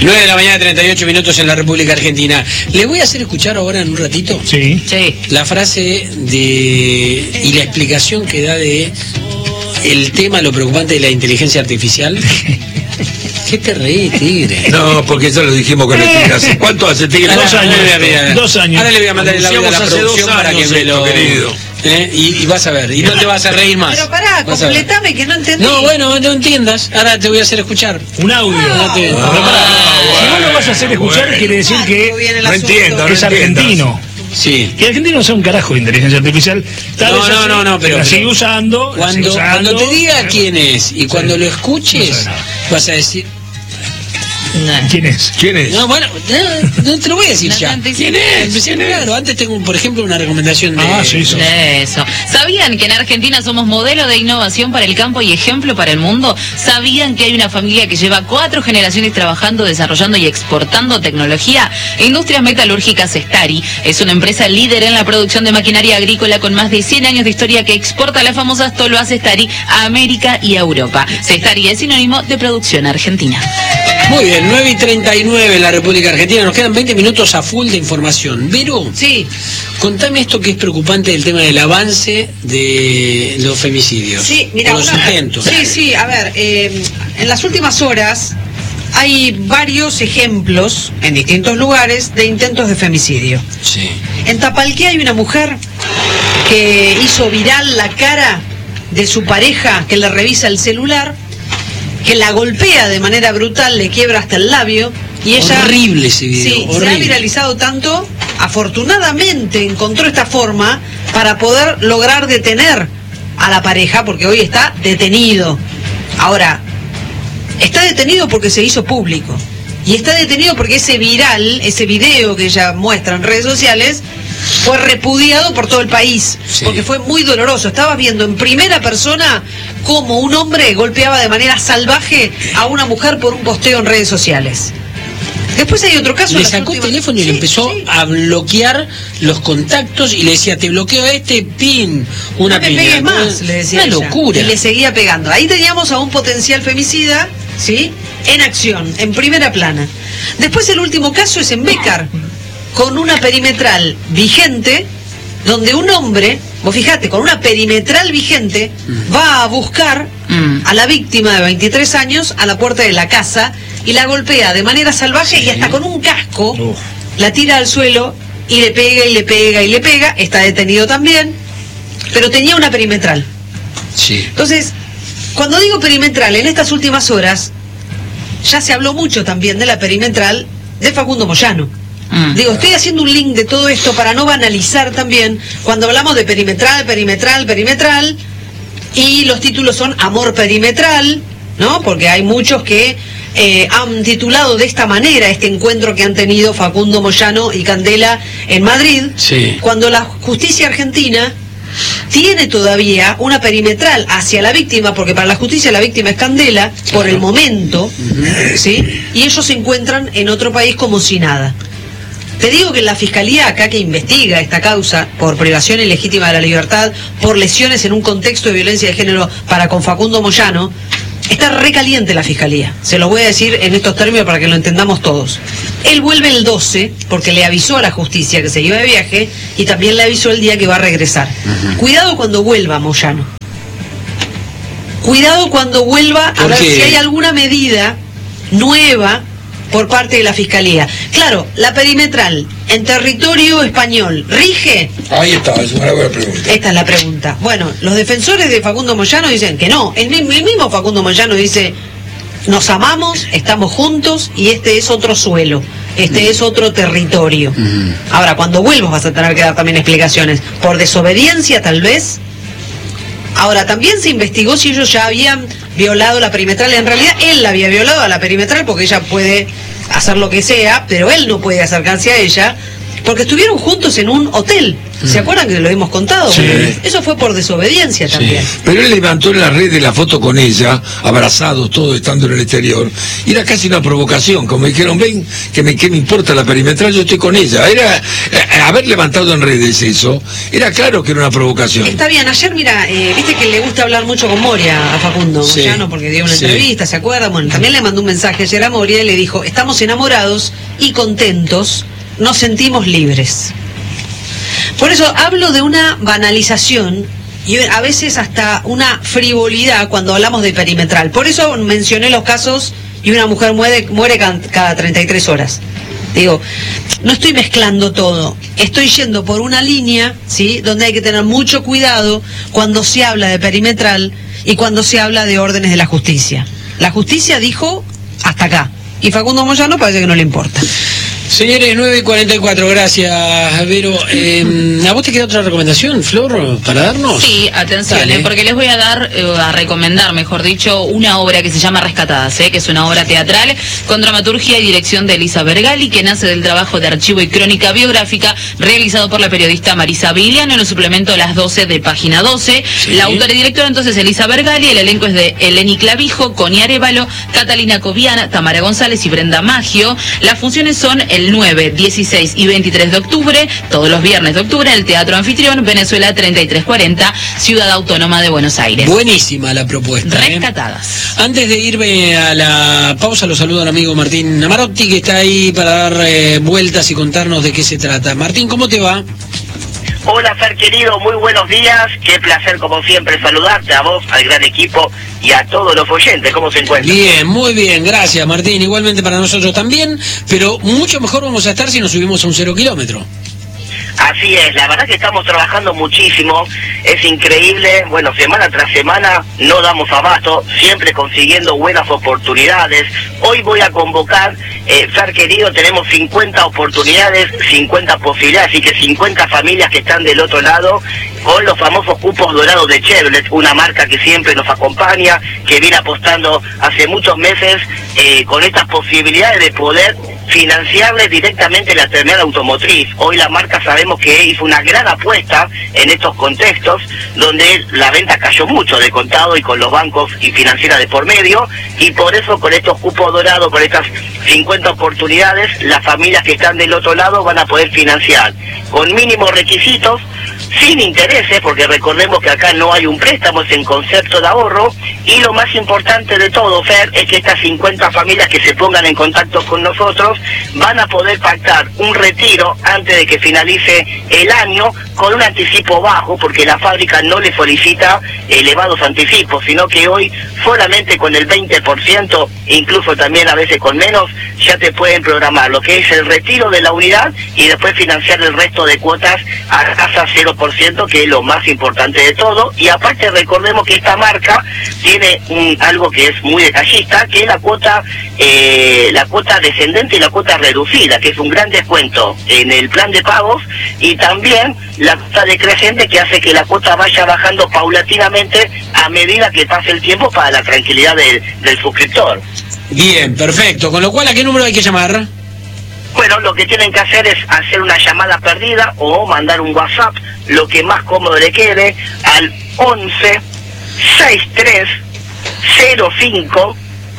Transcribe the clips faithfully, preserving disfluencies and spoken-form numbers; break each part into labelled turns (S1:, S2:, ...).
S1: nueve de la mañana, treinta y ocho minutos en la República Argentina. ¿Le voy a hacer escuchar ahora en un ratito?
S2: Sí.
S3: Sí.
S1: La frase de y la explicación que da de el tema, lo preocupante de la inteligencia artificial. ¿Qué te reís, Tigre?
S4: No, porque ya lo dijimos con el Tigre. ¿Hace cuánto hace Tigre?
S2: Dos años.
S1: Ahora,
S2: Dos años.
S1: Ahora le voy a mandar el audio a la
S4: Anunciamos hace
S1: producción
S4: dos
S1: para que
S4: años
S1: me
S4: esto,
S1: lo...
S4: querido.
S1: ¿Eh? Y, y vas a ver, y no te vas a reír más.
S5: Pero pará,
S1: Vas a ver.
S5: completame que no entendí.
S1: No, bueno, no entiendas. Ahora te voy a hacer escuchar.
S2: Un audio.
S1: No te-
S2: Pero pará, si vos lo vas a hacer escuchar,
S4: bueno.
S2: quiere decir que,
S5: Bien el
S4: No
S5: asunto.
S4: entiendo,
S2: que
S4: no
S2: es
S4: entiendas.
S2: argentino.
S1: Sí.
S2: Que el argentino no sea un carajo de inteligencia artificial. Tal
S1: No,
S2: vez
S1: no,
S2: así,
S1: no, no, pero-
S2: la sigue
S1: pero-
S2: usando. la
S1: Cuando,
S2: sigue usando.
S1: cuando te diga quién es y cuando
S2: Sí.
S1: lo escuches,
S2: No sabe nada.
S1: vas a decir...
S3: No.
S2: ¿Quién es?
S4: ¿Quién es?
S1: No, bueno, no, no te lo voy a decir
S3: No,
S1: ya.
S3: no, antes-
S1: ¿Quién es? Sí, claro, antes tengo, por ejemplo, una recomendación de...
S2: Ah, sí, sí.
S3: De eso. ¿Sabían que en Argentina somos modelo de innovación para el campo y ejemplo para el mundo? ¿Sabían que hay una familia que lleva cuatro generaciones trabajando, desarrollando y exportando tecnología? Industrias Metalúrgicas Stari es una empresa líder en la producción de maquinaria agrícola con más de cien años de historia que exporta las famosas tolvas Stari a América y a Europa. Stari es sinónimo de producción argentina.
S1: Muy bien, nueve y treinta y nueve en la República Argentina. Nos quedan veinte minutos a full de información. Vero,
S5: Sí,
S1: contame esto que es preocupante del tema del avance de los femicidios.
S5: sí, mira,
S1: o los
S5: una-
S1: intentos.
S5: sí, sí, a ver, eh, en las últimas horas hay varios ejemplos en distintos lugares de intentos de femicidio.
S1: Sí.
S5: En Tapalqué hay una mujer que hizo viral la cara de su pareja que le revisa el celular, que la golpea de manera brutal, le quiebra hasta el labio y ella...
S1: Horrible ese video,
S5: Sí, se
S1: horrible.
S5: ha viralizado tanto, afortunadamente encontró esta forma para poder lograr detener a la pareja, porque hoy está detenido. Ahora, está detenido porque se hizo público. Y está detenido porque ese viral, ese video que ella muestra en redes sociales, fue repudiado por todo el país,
S1: Sí.
S5: porque fue muy doloroso. Estabas viendo en primera persona cómo un hombre golpeaba de manera salvaje a una mujer por un posteo en redes sociales. Después hay otro caso.
S1: Le
S5: en las
S1: sacó el
S5: últimas-
S1: teléfono y
S5: Sí,
S1: le empezó
S5: sí.
S1: a bloquear los contactos y le decía, te bloqueo este, pin, una
S5: No me
S1: piña.
S5: pegues más, le decía
S1: Una
S5: ella.
S1: locura.
S5: Y le seguía pegando. Ahí teníamos a un potencial femicida, ¿sí? En acción, en primera plana. Después el último caso es en Bécar, con una perimetral vigente, donde un hombre, vos fijate, con una perimetral vigente, va a buscar
S3: Mm.
S5: a la víctima de veintitrés años a la puerta de la casa y la golpea de manera salvaje y hasta con un casco
S2: Uf.
S5: la tira al suelo y le pega y le pega y le pega. Está detenido también, pero tenía una perimetral.
S1: Sí.
S5: Entonces, cuando digo perimetral, en estas últimas horas, ya se habló mucho también de la perimetral de Facundo Moyano.
S3: Mm.
S5: Digo, estoy haciendo un link de todo esto para no banalizar también cuando hablamos de perimetral, perimetral, perimetral, y los títulos son Amor Perimetral, ¿no? Porque hay muchos que eh, han titulado de esta manera este encuentro que han tenido Facundo Moyano y Candela en Madrid,
S1: Sí.
S5: cuando la justicia argentina tiene todavía una perimetral hacia la víctima, porque para la justicia la víctima es Candela, por el momento, ¿sí? Y ellos se encuentran en otro país como si nada. Te digo que la fiscalía acá que investiga esta causa por privación ilegítima de la libertad, por lesiones en un contexto de violencia de género para con Facundo Moyano, está recaliente la fiscalía. Se lo voy a decir en estos términos para que lo entendamos todos. Él vuelve el doce porque le avisó a la justicia que se iba de viaje y también le avisó el día que va a regresar. Cuidado cuando vuelva Moyano. Cuidado cuando vuelva a
S1: ¿Por
S5: ver
S1: qué?
S5: si hay alguna medida nueva por parte de la Fiscalía. Claro, la perimetral en territorio español, ¿rige?
S4: Ahí está, es una buena pregunta.
S5: Esta es la pregunta. Bueno, los defensores de Facundo Moyano dicen que no. El mismo, el mismo Facundo Moyano dice, nos amamos, estamos juntos y este es otro suelo, este es otro territorio. Ahora, cuando vuelvas vas a tener que dar también explicaciones. Por desobediencia, tal vez. Ahora, también se investigó si ellos ya habían violado la perimetral. En realidad, él la había violado a la perimetral porque ella puede hacer lo que sea, pero él no puede acercarse a ella. porque estuvieron juntos en un hotel. ¿Se acuerdan que lo hemos contado?
S4: Sí.
S5: Eso fue por desobediencia también.
S4: Pero él levantó en la red de la foto con ella, abrazados, todos estando en el exterior. Y era casi una provocación, como dijeron, ven, que me, que me importa la perimetral, yo estoy con ella. Era eh, haber levantado en redes eso, era claro que era una provocación.
S5: Está bien, ayer, mira, eh, viste que le gusta hablar mucho con Moria a Facundo
S1: Sí.
S5: Moyano, porque dio una
S1: Sí.
S5: entrevista, ¿se acuerdan? Bueno, también le mandó un mensaje ayer a Moria y le dijo, estamos enamorados y contentos, nos sentimos libres. Por eso hablo de una banalización y a veces hasta una frivolidad cuando hablamos de perimetral. Por eso mencioné los casos y una mujer muere, muere cada treinta y tres horas. Digo, no estoy mezclando todo, estoy yendo por una línea, ¿sí?, donde hay que tener mucho cuidado cuando se habla de perimetral y cuando se habla de órdenes de la justicia. La justicia dijo hasta acá, y Facundo Moyano parece que no le importa.
S1: Señores, nueve y cuarenta y cuatro, gracias, Vero. Eh, ¿A vos te queda otra recomendación, Flor, para darnos?
S3: Sí, atención,
S1: Dale.
S3: eh, porque les voy a dar, eh, a recomendar, mejor dicho, una obra que se llama Rescatadas, eh, que es una obra teatral con dramaturgia y dirección de Elisa Bergali, que nace del trabajo de archivo y crónica biográfica realizado por la periodista Marisa Viliano en el suplemento Las doce de Página doce.
S1: Sí.
S3: La autora y directora entonces Elisa Bergali, el elenco es de Eleni Clavijo, Connie Arévalo, Catalina Coviana, Tamara González y Brenda Maggio. Las funciones son el nueve, dieciséis y veintitrés de octubre, todos los viernes de octubre, en el Teatro Anfitrión, Venezuela treinta y tres cuarenta, Ciudad Autónoma de Buenos Aires.
S1: Buenísima la propuesta. ¿eh?
S3: Rescatadas.
S1: Antes de irme a la pausa, lo saludo al amigo Martín Amarotti, que está ahí para dar eh, vueltas y contarnos de qué se trata. Martín, ¿cómo te va?
S6: Hola, Fer querido, muy buenos días. Qué placer, como siempre, saludarte a vos, al gran equipo y a todos los oyentes. ¿Cómo se encuentran?
S1: Bien, muy bien, gracias Martín. Igualmente para nosotros también, pero mucho mejor vamos a estar si nos subimos a un cero kilómetro.
S6: Así es, la verdad que estamos trabajando muchísimo, es increíble, bueno, semana tras semana no damos abasto, siempre consiguiendo buenas oportunidades. Hoy voy a convocar, eh, Fer querido, tenemos cincuenta oportunidades, cincuenta posibilidades, así que cincuenta familias que están del otro lado, con los famosos cupos dorados de Chevrolet, una marca que siempre nos acompaña, que viene apostando hace muchos meses eh, con estas posibilidades de poder financiarles directamente la terminal automotriz. Hoy la marca sabemos que hizo una gran apuesta en estos contextos donde la venta cayó mucho de contado y con los bancos y financieras de por medio, y por eso con estos cupos dorados, con estas cincuenta oportunidades, las familias que están del otro lado van a poder financiar con mínimos requisitos, sin intereses, porque recordemos que acá no hay un préstamo, es en concepto de ahorro, y lo más importante de todo, Fer, es que estas cincuenta familias que se pongan en contacto con nosotros van a poder pactar un retiro antes de que finalice el año con un anticipo bajo, porque la fábrica no le solicita elevados anticipos, sino que hoy solamente con el veinte por ciento, incluso también a veces con menos, ya te pueden programar lo que es el retiro de la unidad y después financiar el resto de cuotas a tasa cero por ciento, que es lo más importante de todo. Y aparte recordemos que esta marca tiene un, algo que es muy detallista, que es la cuota eh, la cuota descendente y la cuota reducida, que es un gran descuento en el plan de pagos, y también la cuota decreciente, que hace que la cuota vaya bajando paulatinamente a medida que pase el tiempo, para la tranquilidad del, del suscriptor.
S1: Bien, perfecto. Con lo cual, ¿a qué número hay que llamar?
S6: Bueno, lo que tienen que hacer es hacer una llamada perdida o mandar un WhatsApp, lo que más cómodo le quede, al once sesenta y tres cero cinco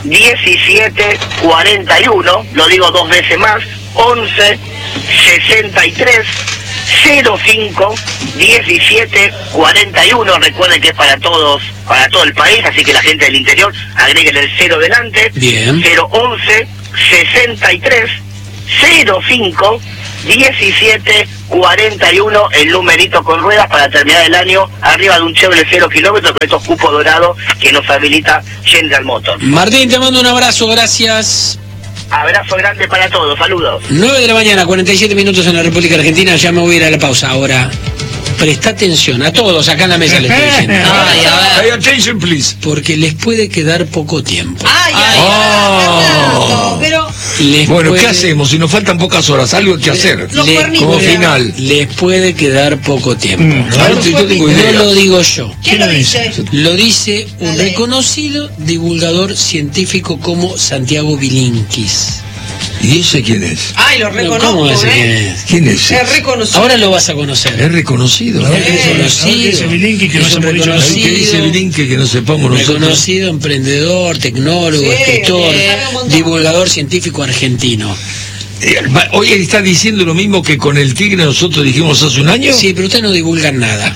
S6: diecisiete cuarenta y uno, lo digo dos veces más, once sesenta y tres cero cinco diecisiete cuarenta y uno. Recuerden que es para todos, para todo el país, así que la gente del interior agreguen el cero delante.
S1: Bien.
S6: cero once sesenta y tres cero cinco diecisiete cuarenta y uno, el numerito con ruedas para terminar el año arriba de un Chevrolet cero kilómetros con estos cupos dorados que nos habilita General Motors.
S1: Martín, te mando un abrazo, gracias.
S6: Abrazo grande para todos, saludos.
S1: nueve de la mañana, cuarenta y siete minutos en la República Argentina, ya me voy a ir a la pausa. Ahora, presta atención, a todos acá en la mesa les estoy diciendo.
S3: Ay, a ver.
S4: Pay attention, please.
S1: Porque les puede quedar poco tiempo.
S5: Ay, ay,
S4: Oh.
S5: ay, pero
S1: Les
S4: Bueno,
S1: puede-
S4: ¿qué hacemos? Si nos faltan pocas horas, algo hay que hacer.
S5: Los
S1: Le-
S5: cuernitos.
S4: Como final.
S1: Les puede quedar poco tiempo.
S2: Mm,
S4: A ver, yo tengo
S1: No
S4: idea.
S1: lo digo yo.
S5: ¿quién lo dice?
S1: Lo dice un
S5: Dale.
S1: reconocido divulgador científico como Santiago Bilinkis.
S4: ¿Y ese quién es?
S5: Ay, lo
S1: No,
S5: reconozco,
S1: ¿cómo ese
S5: ¿eh?
S1: quién es?
S4: ¿Quién es?
S5: Es reconocido.
S1: Ahora lo vas a conocer.
S4: Es reconocido.
S2: A ver,
S1: Es
S2: ¿qué dice?
S1: reconocido.
S2: A ver, ¿qué dice Vilinqui que no
S1: Es
S2: se
S1: un
S2: hemos dicho?
S4: A ver, ¿qué
S1: reconocido.
S4: dice Vilinqui que no sepamos nosotros?
S1: Reconocido emprendedor, tecnólogo,
S5: Sí,
S1: escritor,
S5: sabe un montón.
S1: divulgador científico argentino.
S4: Eh, va- Hoy él está diciendo lo mismo que con el tigre nosotros dijimos hace un año.
S1: Sí, pero ustedes no divulgan nada.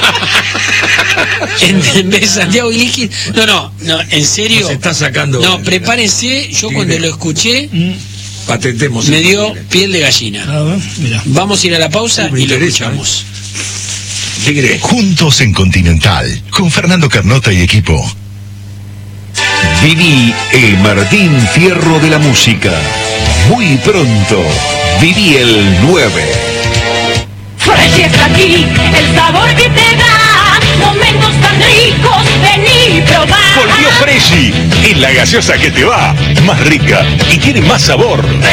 S1: en, en vez de Santiago Vilinqui, no, no, no, en serio.
S4: Se está sacando.
S1: No, prepárense, yo cuando lo escuché
S2: Mm,
S4: Patentemos.
S1: me
S4: el
S1: dio
S4: tigre.
S1: piel de gallina.
S2: a ver, mira.
S1: Vamos a ir a la pausa
S4: Uh, me
S1: y lo
S4: interesa,
S1: escuchamos.
S4: Tigre.
S7: Juntos en Continental, con Fernando Carnota y equipo. Viví el Martín Fierro de la música. Muy pronto, viví el nueve.
S8: Fresh está aquí, el sabor que te da momentos tan ricos, vení y probá.
S7: Volvió Freshy, es la gaseosa que te va, más rica y tiene más sabor.